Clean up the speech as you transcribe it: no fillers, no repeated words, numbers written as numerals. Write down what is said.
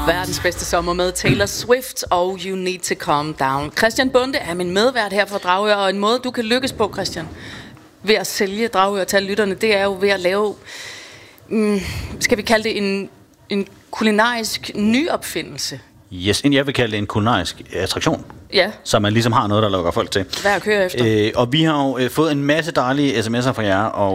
verdens bedste sommer med Taylor Swift og You Need to Calm Down. Christian Bonde er min medvært her for Dragør, og en måde du kan lykkes på, Christian, ved at sælge Dragør til lytterne, det er jo ved at lave, skal vi kalde det en kulinarisk nyopfindelse. Yes, jeg vil kalde det en kulinarisk attraktion. Ja. Så man ligesom har noget, der lukker folk til. Hvad at køre efter. Og vi har jo fået en masse dejlige sms'er fra jer, og